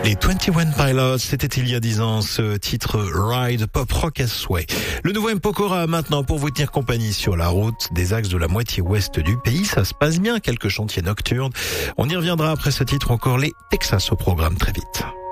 Les 21 Pilots, c'était il y a 10 ans, ce titre Ride Pop Rock Sway. Le nouveau M. Pokora maintenant pour vous tenir compagnie sur la route des axes de la moitié ouest du pays. Ça se passe bien, quelques chantiers nocturnes. On y reviendra après ce titre, encore les Texas au programme très vite.